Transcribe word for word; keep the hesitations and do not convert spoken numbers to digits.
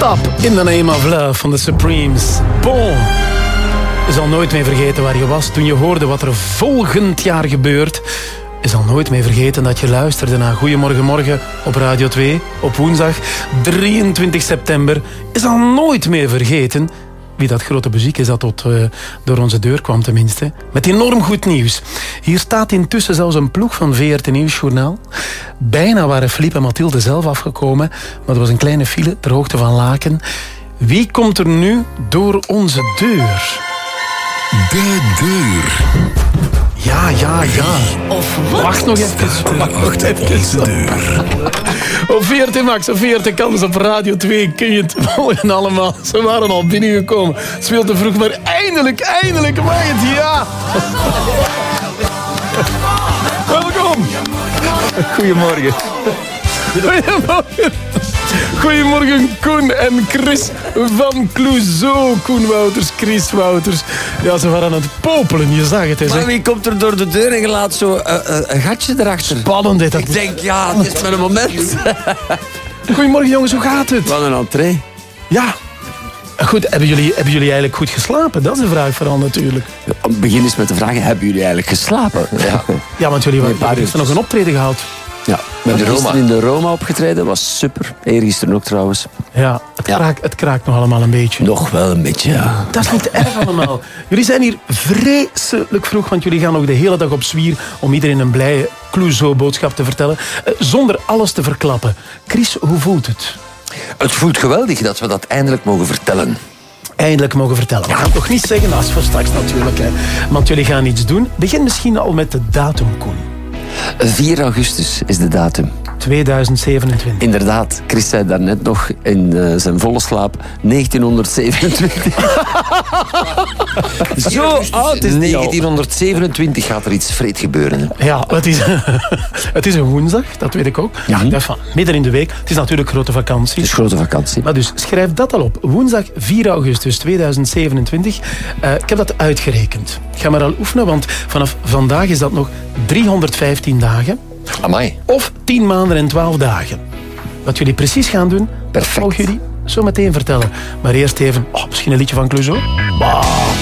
Stop in the name of love van de Supremes. Bon. Je zal nooit meer vergeten waar je was toen je hoorde wat er volgend jaar gebeurt. Je zal nooit meer vergeten dat je luisterde naar Goeiemorgen Morgen op Radio twee op woensdag drieëntwintig september. Je zal nooit meer vergeten wie dat grote muziek is dat tot, uh, door onze deur kwam tenminste. Met enorm goed nieuws. Hier staat intussen zelfs een ploeg van V R T Nieuwsjournaal. Bijna waren Filip en Mathilde zelf afgekomen, maar er was een kleine file ter hoogte van Laken. Wie komt er nu door onze deur? De deur. Ja, ja, ja. Of wat? Wacht nog even. Wacht even. Deur. Op V R T Max, op V R T Kans, op Radio twee kun je het volgen allemaal. Ze waren al binnengekomen. Het veel te vroeg, maar eindelijk, eindelijk mag het, ja. Welkom. Goedemorgen. Goedemorgen. Goedemorgen Koen en Chris van Clouseau. Koen Wouters, Chris Wouters. Ja, ze waren aan het popelen, je zag het. Hè, Maar wie komt er door de deur en je laat zo uh, uh, een gatje erachter? Spannend dit. Dat... Ik denk, ja, het is mijn moment. Goedemorgen jongens, hoe gaat het? Wat een entree. Ja. Goed, hebben jullie, hebben jullie eigenlijk goed geslapen? Dat is een vraag vooral natuurlijk. Begin eens met de vraag, hebben jullie eigenlijk geslapen? Ja, Ja, want jullie Nee, hebben paar gisteren nog een optreden gehad. ja. We hebben gisteren in de Roma opgetreden, was super. Eergisteren ook trouwens. Ja, het, Ja. Kraakt, het kraakt nog allemaal een beetje. Nog wel een beetje, ja. Dat is niet erg allemaal. Jullie zijn hier vreselijk vroeg, want jullie gaan nog de hele dag op zwier om iedereen een blije Clouseau-boodschap te vertellen, eh, zonder alles te verklappen. Chris, hoe voelt het? Het voelt geweldig dat we dat eindelijk mogen vertellen. Eindelijk mogen vertellen. We gaan het nog niet zeggen, dat is voor straks natuurlijk. Hè. Want jullie gaan iets doen. Begin misschien al met de datum, Koen. vier augustus is de datum. tweeduizend zevenentwintig. Inderdaad, Chris zei daarnet nog in uh, zijn volle slaap negentienhonderdzevenentwintig. Zo oud is die al. negentienhonderdzevenentwintig gaat er iets vreed gebeuren. Hè? Ja, het is, het is een woensdag, dat weet ik ook. Ja. Dat is van midden in de week. Het is natuurlijk grote vakantie. Het is grote vakantie. Maar dus schrijf dat al op. Woensdag vier augustus tweeduizend zevenentwintig. Uh, ik heb dat uitgerekend. Ik ga maar al oefenen, want vanaf vandaag is dat nog driehonderdvijftien dagen. Amai. Of tien maanden en twaalf dagen. Wat jullie precies gaan doen, dat Perfect. zal ik jullie zo meteen vertellen. Maar eerst even, oh, misschien een liedje van Clouseau. Bah.